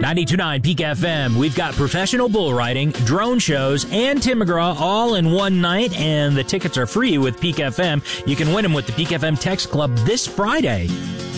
92.9 Peak FM. We've got professional bull riding, drone shows, and Tim McGraw all in one night, and the tickets are free with Peak FM. You can win them with the Peak FM Text Club this Friday.